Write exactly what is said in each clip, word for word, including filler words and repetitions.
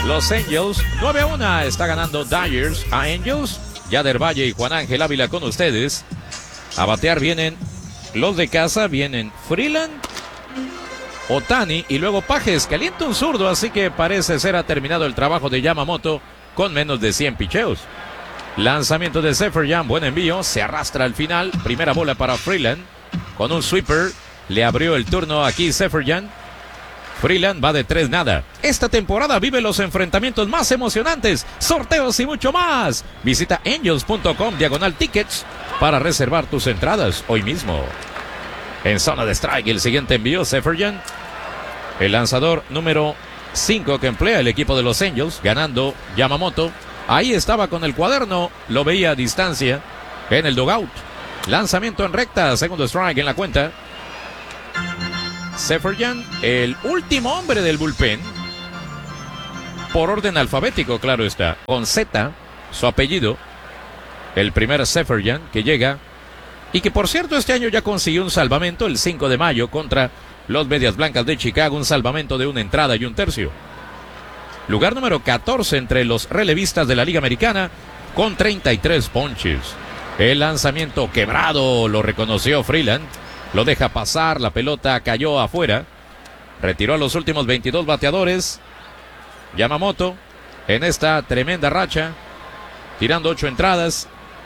Los Angels, nueve a uno está ganando Dodgers a Angels. Yader Valle y Juan Ángel Ávila con ustedes. A batear vienen los de casa, vienen Freeland, Ohtani y luego Pages. Calienta un zurdo, así que parece ser ha terminado el trabajo de Yamamoto con menos de cien picheos. Lanzamiento de Seferian, buen envío, se arrastra al final. Primera bola para Freeland. Con un sweeper, le abrió el turno aquí Seferian. Freeland va de tres nada. Esta temporada vive los enfrentamientos más emocionantes, sorteos y mucho más. Visita angels punto com diagonal tickets para reservar tus entradas hoy mismo. En zona de strike, el siguiente envío, Seferian. El lanzador número cinco que emplea el equipo de los Angels, ganando Yamamoto. Ahí estaba con el cuaderno, lo veía a distancia en el dugout. Lanzamiento en recta, segundo strike en la cuenta. Seferian, el último hombre del bullpen, por orden alfabético, claro está, con Z, su apellido, el primer Seferian que llega, y que por cierto este año ya consiguió un salvamento el cinco de mayo contra los Medias Blancas de Chicago, un salvamento de una entrada y un tercio. Lugar número catorce entre los relevistas de la Liga Americana, con treinta y tres ponches. El lanzamiento quebrado, lo reconoció Freeland. Lo deja pasar, la pelota cayó afuera. Retiró a los últimos veintidós bateadores. Yamamoto en esta tremenda racha, tirando ocho entradas.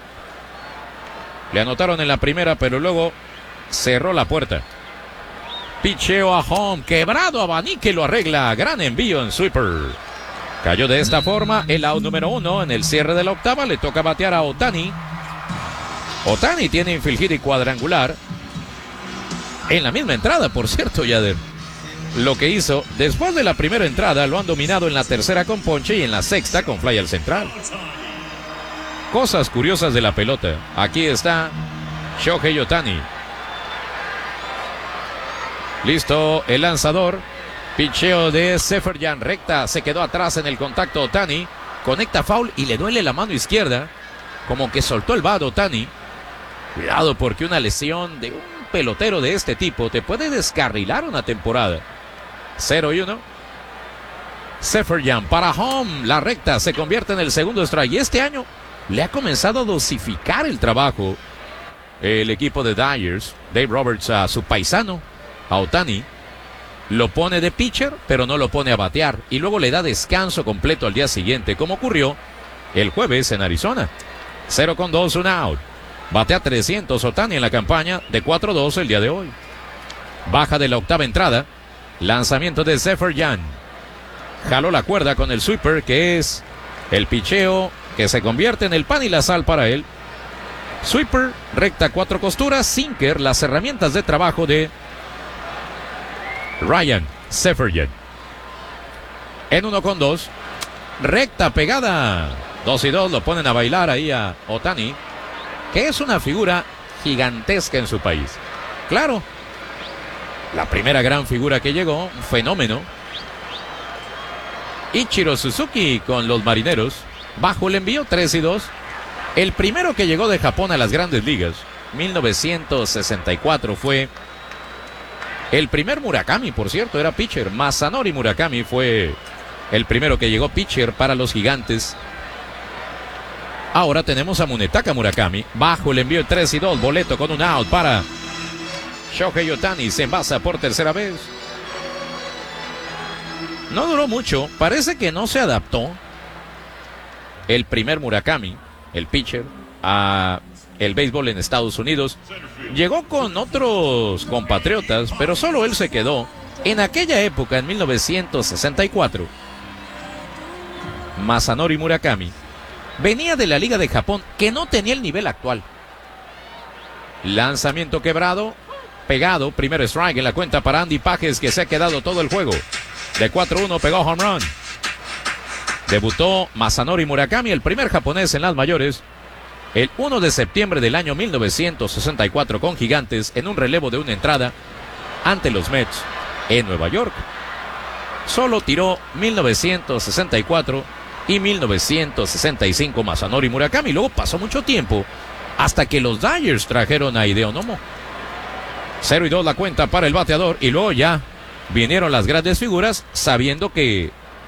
Le anotaron en la primera, pero luego cerró la puerta. Picheo a home, quebrado, abanique lo arregla. Gran envío en sweeper. Cayó de esta forma el out número uno. En el cierre de la octava le toca batear a Ohtani. Ohtani tiene infield hit y cuadrangular. En la misma entrada, por cierto, Yader. Lo que hizo después de la primera entrada lo han dominado en la tercera con ponche y en la sexta con fly al central. Cosas curiosas de la pelota. Aquí está Shohei Ohtani. Listo el lanzador. Picheo de Seferian, recta. Se quedó atrás en el contacto Ohtani. Conecta foul y le duele la mano izquierda. Como que soltó el bat Ohtani. Cuidado porque una lesión de un pelotero de este tipo te puede descarrilar una temporada. cero y uno. Seferian para home. La recta se convierte en el segundo strike. Y este año le ha comenzado a dosificar el trabajo el equipo de Dodgers. Dave Roberts a su paisano, a Ohtani. Lo pone de pitcher, pero no lo pone a batear. Y luego le da descanso completo al día siguiente, como ocurrió el jueves en Arizona. cero con dos, un out. Batea trescientos Ohtani en la campaña, de cuatro dos el día de hoy. Baja de la octava entrada. Lanzamiento de Seferian. Jaló la cuerda con el sweeper, que es el picheo que se convierte en el pan y la sal para él. Sweeper, recta cuatro costuras, sinker, las herramientas de trabajo de Ryan Seferian. En uno con dos. Recta pegada. Dos y dos, lo ponen a bailar ahí a Ohtani, que es una figura gigantesca en su país. Claro, la primera gran figura que llegó, un fenómeno. Ichiro Suzuki con los Marineros. Bajo el envío, tres y dos. El primero que llegó de Japón a las grandes ligas, mil novecientos sesenta y cuatro, fue el primer Murakami, por cierto, era pitcher. Masanori Murakami fue el primero que llegó pitcher para los Gigantes. Ahora tenemos a Munetaka Murakami. Bajo el envío, tres y dos. Boleto con un out para Shohei Ohtani. Se envasa por tercera vez. No duró mucho. Parece que no se adaptó el primer Murakami, el pitcher, a el béisbol en Estados Unidos. Llegó con otros compatriotas, pero solo él se quedó. En aquella época, en mil novecientos sesenta y cuatro, Masanori Murakami venía de la Liga de Japón, que no tenía el nivel actual. Lanzamiento quebrado, pegado, primer strike en la cuenta para Andy Pages, que se ha quedado todo el juego. De cuatro uno pegó home run. Debutó Masanori Murakami, el primer japonés en las mayores, el uno de septiembre del año mil novecientos sesenta y cuatro con Gigantes, en un relevo de una entrada ante los Mets en Nueva York. Solo tiró mil novecientos sesenta y cuatro y mil novecientos sesenta y cinco Masanori Murakami. Luego pasó mucho tiempo hasta que los Dodgers trajeron a Hideo Nomo. cero y dos la cuenta para el bateador, y luego ya vinieron las grandes figuras, sabiendo que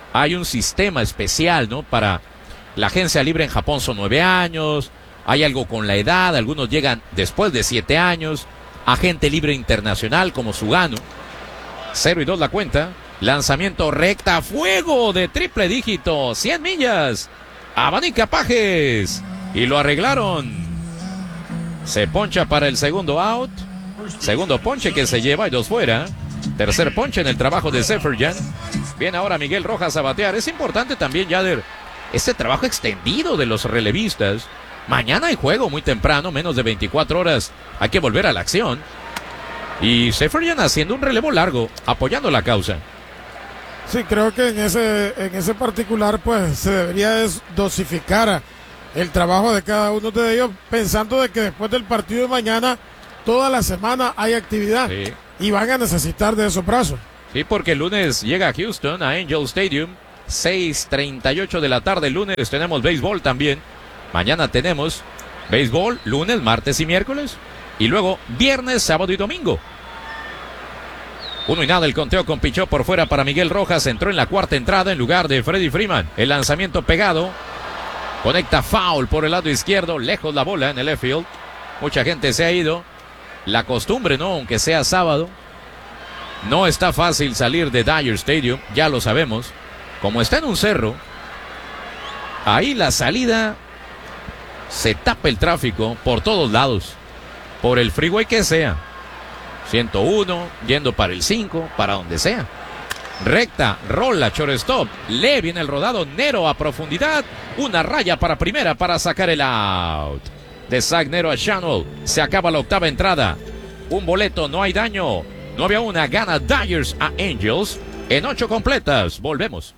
hay un sistema especial, ¿no? Para la agencia libre en Japón son nueve años, hay algo con la edad, algunos llegan después de siete años, agente libre internacional como Sugano, cero y dos la cuenta, lanzamiento recta a fuego de triple dígito, cien millas, abanica Pajes, y lo arreglaron, se poncha para el segundo out, segundo ponche que se lleva y dos fuera, tercer ponche en el trabajo de Seferian. Viene ahora Miguel Rojas a batear. Es importante también, Yader, este trabajo extendido de los relevistas. Mañana hay juego muy temprano, menos de veinticuatro horas. Hay que volver a la acción. Y Seferian haciendo un relevo largo, apoyando la causa. Sí, creo que en ese, en ese particular, pues, se debería dosificar el trabajo de cada uno de ellos, pensando de que después del partido de mañana, toda la semana hay actividad. Sí. Y van a necesitar de esos brazos. Sí, porque el lunes llega a Houston, a Angel Stadium, seis treinta y ocho de la tarde. El lunes tenemos béisbol también. Mañana tenemos béisbol, lunes, martes y miércoles. Y luego viernes, sábado y domingo. Uno y nada el conteo con pichó por fuera para Miguel Rojas. Entró en la cuarta entrada en lugar de Freddie Freeman. El lanzamiento pegado. Conecta foul por el lado izquierdo. Lejos la bola en el left field. Mucha gente se ha ido. La costumbre, ¿no? Aunque sea sábado. No está fácil salir de Dodger Stadium, ya lo sabemos. Como está en un cerro, ahí la salida se tapa el tráfico por todos lados. Por el freeway que sea. ciento uno, yendo para el cinco, para donde sea. Recta, rola, shortstop. Le viene el rodado, Nero a profundidad. Una raya para primera para sacar el out. De Zach Nero a Shanwell. Se acaba la octava entrada. Un boleto, no hay daño. nueve a uno gana Dodgers a Angels en ocho completas. Volvemos.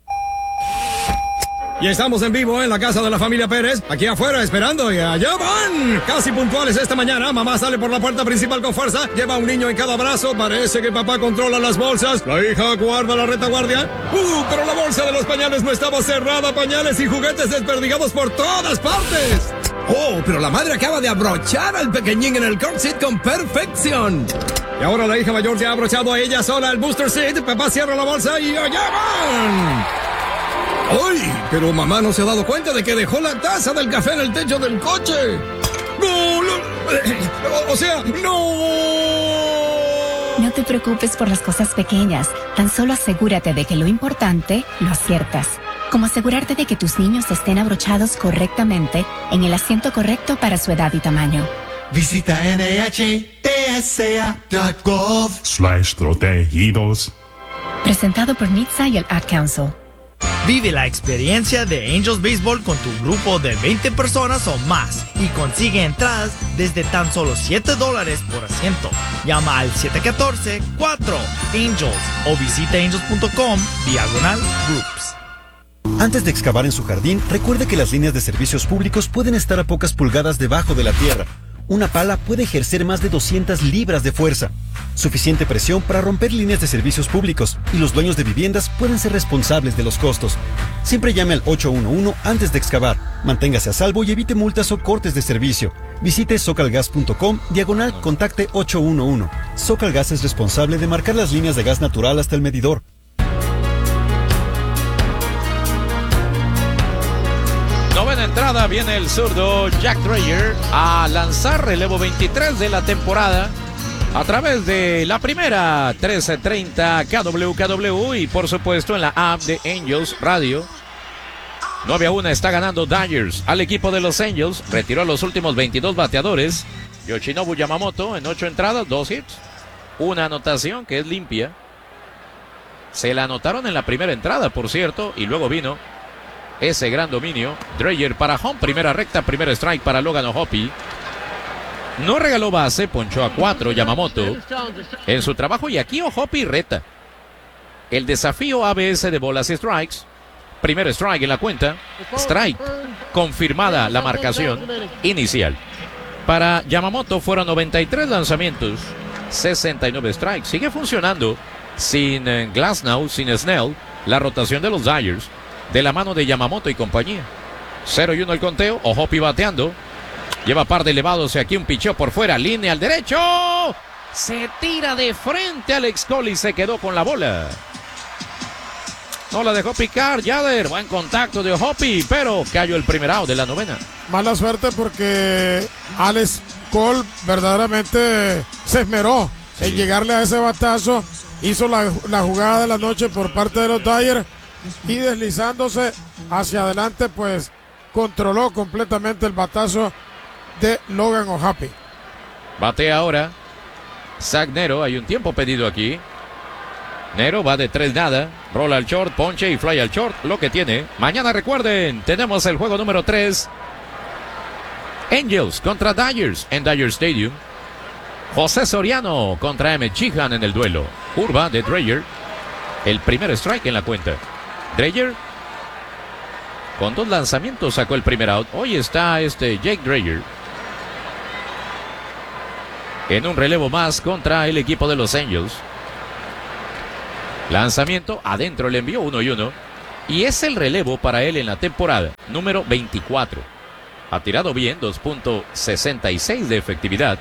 Y estamos en vivo en la casa de la familia Pérez, aquí afuera esperando y allá van. Casi puntuales esta mañana, mamá sale por la puerta principal con fuerza, lleva a un niño en cada brazo, parece que papá controla las bolsas, la hija guarda la retaguardia. Uh, pero la bolsa de los pañales no estaba cerrada, pañales y juguetes desperdigados por todas partes. Oh, pero la madre acaba de abrochar al pequeñín en el car seat con perfección. Y ahora la hija mayor ya ha abrochado a ella sola el booster seat, papá cierra la bolsa y allá van. ¡Ay! Pero mamá no se ha dado cuenta de que dejó la taza del café en el techo del coche. ¡No! O, o sea, ¡no! No te preocupes por las cosas pequeñas. Tan solo asegúrate de que lo importante lo aciertas. Como asegurarte de que tus niños estén abrochados correctamente en el asiento correcto para su edad y tamaño. Visita N H T S A punto gov slash protegidos. Presentado por N H T S A y el Ad Council. Vive la experiencia de Angels Baseball con tu grupo de veinte personas o más y consigue entradas desde tan solo siete dólares por asiento. Llama al siete uno cuatro, cuatro Angels o visita angels punto com diagonal groups. Antes de excavar en su jardín, recuerde que las líneas de servicios públicos pueden estar a pocas pulgadas debajo de la tierra. Una pala puede ejercer más de doscientas libras de fuerza. Suficiente presión para romper líneas de servicios públicos y los dueños de viviendas pueden ser responsables de los costos. Siempre llame al ocho uno uno antes de excavar. Manténgase a salvo y evite multas o cortes de servicio. Visite socalgas punto com diagonal contacte ocho uno uno. Socalgas es responsable de marcar las líneas de gas natural hasta el medidor. Novena entrada, viene el zurdo Jack Dreyer a lanzar relevo veintitrés de la temporada a través de la primera trece treinta K W K W y por supuesto en la app de Angels Radio. nueve a uno está ganando Dodgers al equipo de los Angels. Retiró a los últimos veintidós bateadores. Yoshinobu Yamamoto en ocho entradas, dos hits, una anotación que es limpia. Se la anotaron en la primera entrada, por cierto, y luego vino ese gran dominio. Dreyer para home, primera recta, primer strike para Logan O'Hoppe. No regaló base, ponchó a cuatro Yamamoto en su trabajo y aquí O'Hoppe reta. El desafío A B S de bolas y strikes. Primer strike en la cuenta. Strike. Confirmada la marcación inicial. Para Yamamoto fueron noventa y tres lanzamientos, sesenta y nueve strikes. Sigue funcionando sin eh, Glasnow, sin Snell, la rotación de los Dodgers. De la mano de Yamamoto y compañía. cero y uno el conteo. O'Hoppe bateando. Lleva par de elevados y aquí un picheo por fuera. Línea al derecho. Se tira de frente Alex Cole y se quedó con la bola. No la dejó picar Yader. Buen contacto de Hoppy, pero cayó el primer out de la novena. Mala suerte porque Alex Cole verdaderamente se esmeró sí. en llegarle a ese batazo. Hizo la, la jugada de la noche por parte de los Dodgers y deslizándose hacia adelante, pues controló completamente el batazo de Logan O'Happy. Batea ahora Zach Nero. Hay un tiempo pedido aquí. Nero va de tres nada, rola al short, ponche y fly al short, lo que tiene. Mañana recuerden, tenemos el juego número tres. Angels contra Dodgers en Dodger Stadium. José Soriano contra Emmett Sheehan en el duelo. Curva de Dreyer. El primer strike en la cuenta. Dreyer con dos lanzamientos sacó el primer out. Hoy está este Jake Dreyer en un relevo más contra el equipo de los Angels. Lanzamiento, adentro le envió uno y uno. Y es el relevo para él en la temporada número veinticuatro. Ha tirado bien, dos punto sesenta y seis de efectividad.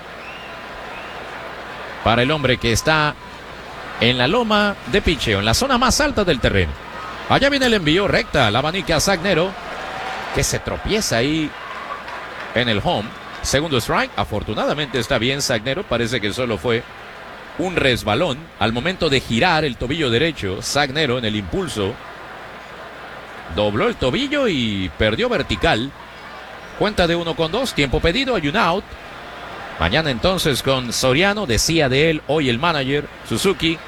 Para el hombre que está en la loma de picheo, en la zona más alta del terreno. Allá viene el envío recta, la abanica a Zach Nero, que se tropieza ahí en el home. Segundo strike, afortunadamente está bien Zach Nero, parece que solo fue un resbalón al momento de girar el tobillo derecho. Zach Nero en el impulso dobló el tobillo y perdió vertical. Cuenta de uno con dos, tiempo pedido, hay un out. Mañana entonces con Soriano, decía de él hoy el manager Suzuki,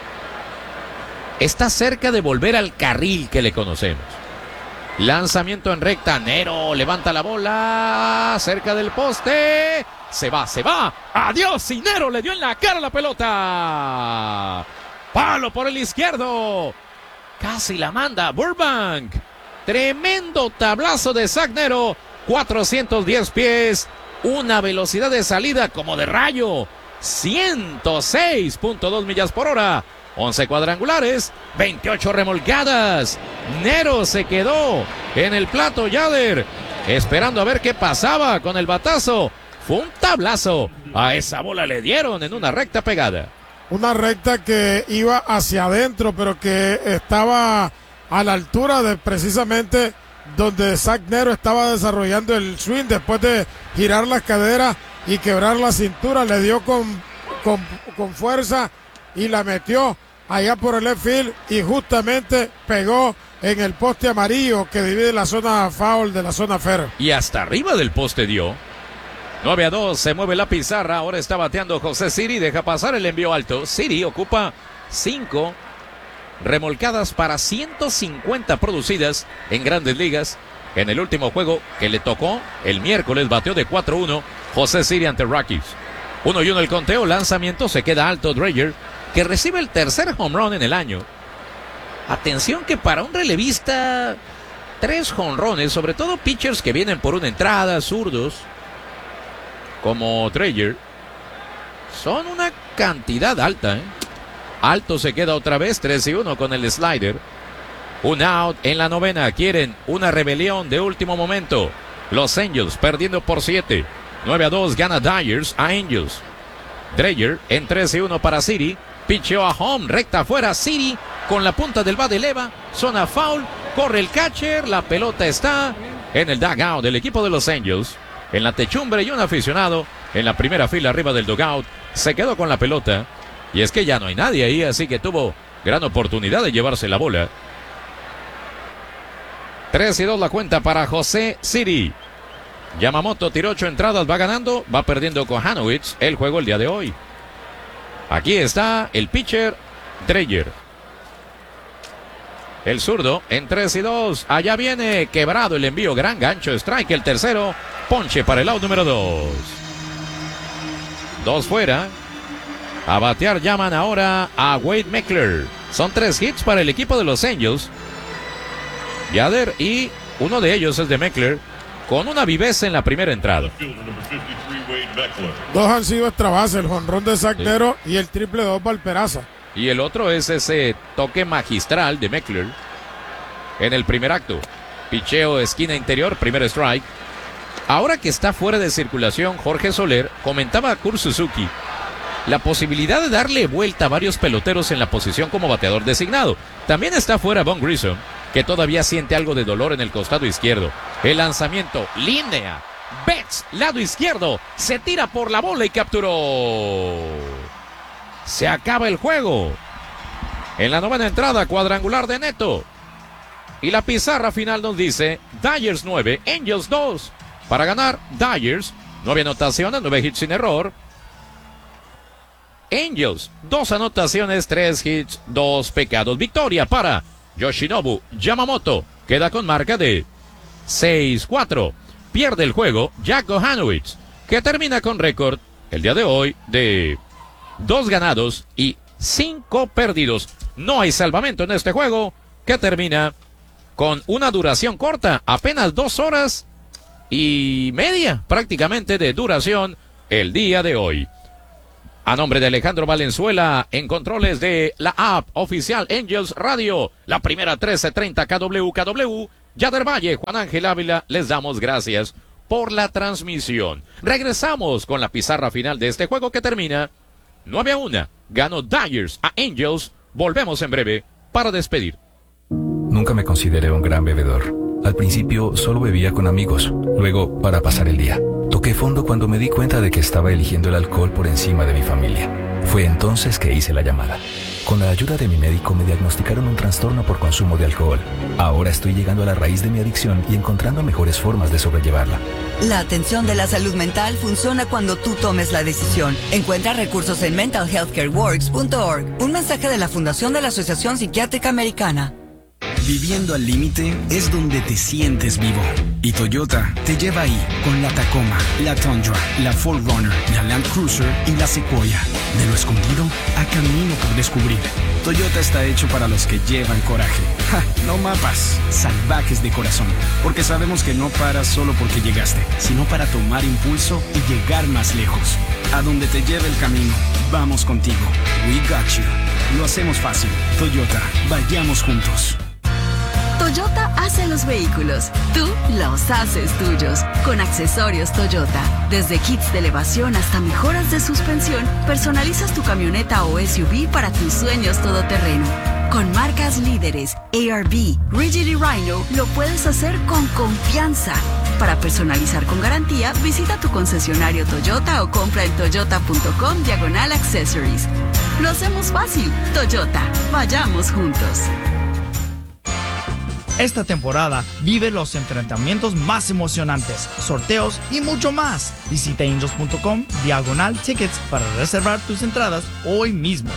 está cerca de volver al carril que le conocemos. Lanzamiento en recta, Nero levanta la bola cerca del poste. Se va, se va. Adiós. Y Nero le dio en la cara la pelota. Palo por el izquierdo. Casi la manda Burbank. Tremendo tablazo de Zach Nero. cuatrocientos diez pies. Una velocidad de salida como de rayo. ciento seis punto dos millas por hora. once cuadrangulares. veintiocho remolcadas. Nero se quedó en el plato Yader, esperando a ver qué pasaba con el batazo. Fue un tablazo. A esa bola le dieron en una recta pegada. Una recta que iba hacia adentro, pero que estaba a la altura de precisamente donde Zach Nero estaba desarrollando el swing después de girar las caderas y quebrar la cintura. Le dio con, con, con fuerza y la metió allá por el left field y justamente pegó en el poste amarillo que divide la zona foul de la zona fair. Y hasta arriba del poste dio. nueve a dos, se mueve la pizarra, ahora está bateando José Siri, deja pasar el envío alto. Siri ocupa cinco remolcadas para ciento cincuenta producidas en Grandes Ligas. En el último juego que le tocó el miércoles bateó de cuatro uno José Siri ante Rockies. uno y uno el conteo, lanzamiento, se queda alto Dreyer, que recibe el tercer home run en el año. Atención que para un relevista, tres jonrones, sobre todo pitchers que vienen por una entrada, zurdos, como Dreyer, son una cantidad alta, ¿eh? Alto se queda otra vez, tres y uno con el slider. Un out en la novena, quieren una rebelión de último momento. Los Angels perdiendo por siete. nueve a dos gana Dodgers a Angels. Dreyer en tres y uno para Siri. Picheó a home, recta afuera, Siri con la punta del bat eleva, zona foul, corre el catcher, la pelota está en el dugout del equipo de los Angels. En la techumbre y un aficionado en la primera fila arriba del dugout se quedó con la pelota. Y es que ya no hay nadie ahí, así que tuvo gran oportunidad de llevarse la bola. tres y dos la cuenta para José Siri. Yamamoto tiró ocho entradas, va ganando, va perdiendo con Hanowitz el juego el día de hoy. Aquí está el pitcher Dreyer. El zurdo en tres y dos. Allá viene quebrado el envío. Gran gancho. Strike el tercero. Ponche para el out número dos. Dos fuera. A batear llaman ahora a Wade Meckler. Son tres hits para el equipo de los Angels. Yader y uno de ellos es de Meckler. Con una viveza en la primera entrada. Dos han sido extra base, el jonrón de Zach Nero sí. y el triple de Oswald Peraza. Y el otro es ese toque magistral de Meckler en el primer acto. Picheo, esquina interior, primer strike. Ahora que está fuera de circulación, Jorge Soler comentaba a Kurt Suzuki la posibilidad de darle vuelta a varios peloteros en la posición como bateador designado. También está fuera Von Grissom, que todavía siente algo de dolor en el costado izquierdo. El lanzamiento, línea, Betts, lado izquierdo, se tira por la bola y capturó. Se acaba el juego. En la novena entrada, cuadrangular de Neto. Y la pizarra final nos dice Dodgers nueve, Angels dos. Para ganar, Dodgers, nueve anotaciones, nueve hits sin error. Angels, dos anotaciones, tres hits, dos pecados. Victoria para Yoshinobu Yamamoto. Queda con marca de seis cuatro. Pierde el juego Jack Kohanowitz, que termina con récord el día de hoy de dos ganados y cinco perdidos. No hay salvamento en este juego, que termina con una duración corta, apenas dos horas y media prácticamente de duración el día de hoy. A nombre de Alejandro Valenzuela, en controles de la app oficial Angels Radio, la primera trece treinta K W K W, Yader Valle, Juan Ángel Ávila, les damos gracias por la transmisión. Regresamos con la pizarra final de este juego que termina nueve a uno. Ganó Dodgers a Angels. Volvemos en breve para despedir. Nunca me consideré un gran bebedor. Al principio solo bebía con amigos, luego para pasar el día. Toqué fondo cuando me di cuenta de que estaba eligiendo el alcohol por encima de mi familia. Fue entonces que hice la llamada. Con la ayuda de mi médico me diagnosticaron un trastorno por consumo de alcohol. Ahora estoy llegando a la raíz de mi adicción y encontrando mejores formas de sobrellevarla. La atención de la salud mental funciona cuando tú tomes la decisión. Encuentra recursos en mental health care works punto org. Un mensaje de la Fundación de la Asociación Psiquiátrica Americana. Viviendo al límite es donde te sientes vivo. Y Toyota te lleva ahí con la Tacoma, la Tundra, la cuatro runner, la Land Cruiser y la Sequoia. De lo escondido a camino por descubrir. Toyota está hecho para los que llevan coraje. Ja, no mapas, salvajes de corazón. Porque sabemos que no paras solo porque llegaste, sino para tomar impulso y llegar más lejos. A donde te lleve el camino, vamos contigo. We got you. Lo hacemos fácil. Toyota, vayamos juntos. Toyota hace los vehículos, tú los haces tuyos. Con accesorios Toyota, desde kits de elevación hasta mejoras de suspensión, personalizas tu camioneta o S U V para tus sueños todoterreno. Con marcas líderes, A R B, Rigid y Rhino, lo puedes hacer con confianza. Para personalizar con garantía, visita tu concesionario Toyota o compra en toyota punto com diagonal accessories. Lo hacemos fácil. Toyota, vayamos juntos. Esta temporada vive los enfrentamientos más emocionantes, sorteos y mucho más. Visita angels punto com diagonal tickets para reservar tus entradas hoy mismo.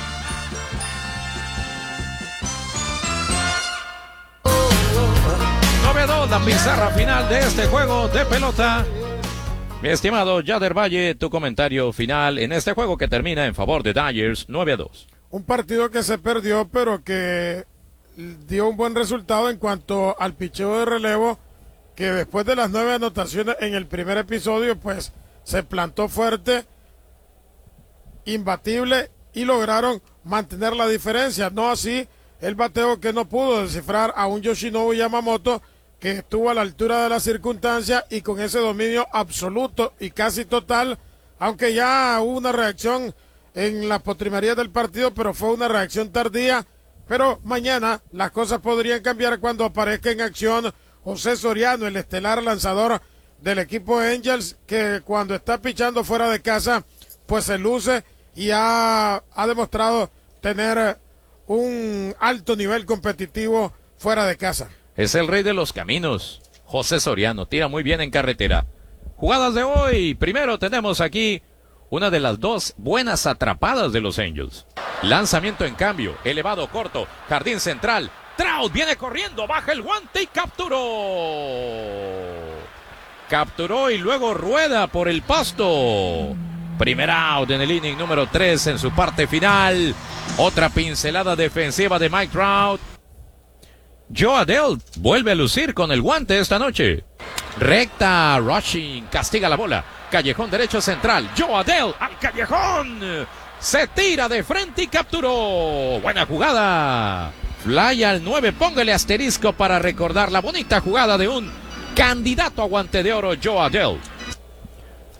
nueve a dos, la pizarra final de este juego de pelota. Mi estimado Yader Valle, tu comentario final en este juego que termina en favor de Dodgers nueve a dos. Un partido que se perdió, pero que dio un buen resultado en cuanto al picheo de relevo, que después de las nueve anotaciones en el primer episodio, pues se plantó fuerte, imbatible, y lograron mantener la diferencia. No así el bateo, que no pudo descifrar a un Yoshinobu Yamamoto, que estuvo a la altura de las circunstancias y con ese dominio absoluto y casi total, aunque ya hubo una reacción en la postrimería del partido, pero fue una reacción tardía. Pero mañana las cosas podrían cambiar cuando aparezca en acción José Soriano, el estelar lanzador del equipo Angels, que cuando está pichando fuera de casa, pues se luce y ha, ha demostrado tener un alto nivel competitivo fuera de casa. Es el rey de los caminos, José Soriano, tira muy bien en carretera. Jugadas de hoy, primero tenemos aquí una de las dos buenas atrapadas de los Angels. Lanzamiento en cambio, elevado corto, jardín central. Trout viene corriendo, baja el guante y capturó. Capturó y luego rueda por el pasto. Primer out en el inning número tres en su parte final. Otra pincelada defensiva de Mike Trout. Joe Adell vuelve a lucir con el guante esta noche. Recta, rushing, castiga la bola. Callejón derecho central. Joe Adell al callejón. Se tira de frente y capturó. Buena jugada. Fly al nueve. Póngale asterisco para recordar la bonita jugada de un candidato a guante de oro, Joe Adell.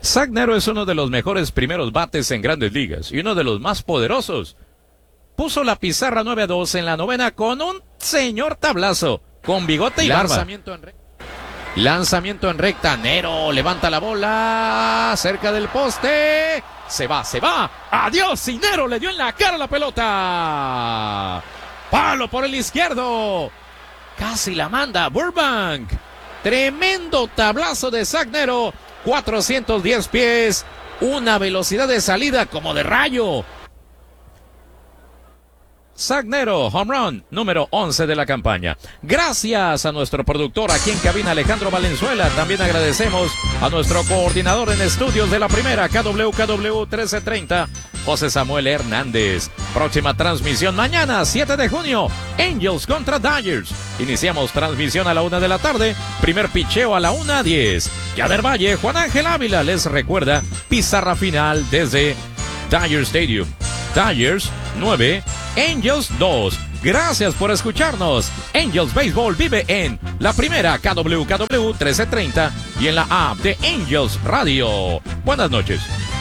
Zach Nero es uno de los mejores primeros bates en Grandes Ligas y uno de los más poderosos. Puso la pizarra nueve a dos en la novena con un señor tablazo, con bigote y lanzamiento barba. En re... Lanzamiento en recta, Nero levanta la bola, cerca del poste, se va, se va, adiós, y Nero le dio en la cara la pelota. Palo por el izquierdo, casi la manda Burbank. Tremendo tablazo de Zach Nero, cuatrocientos diez pies, una velocidad de salida como de rayo. Zach Nero, home run, número once de la campaña. Gracias a nuestro productor aquí en cabina, Alejandro Valenzuela. También agradecemos a nuestro coordinador en estudios de la primera, K W K W trece treinta, José Samuel Hernández. Próxima transmisión mañana, siete de junio, Angels contra Dodgers. Iniciamos transmisión a la una de la tarde, primer picheo a la una diez. Yader Valle, Juan Ángel Ávila les recuerda, pizarra final desde Dodger Stadium. Dodgers nueve, Angels dos. Gracias por escucharnos. Angels Baseball vive en la primera, K W K W trece treinta, y en la app de Angels Radio. Buenas noches.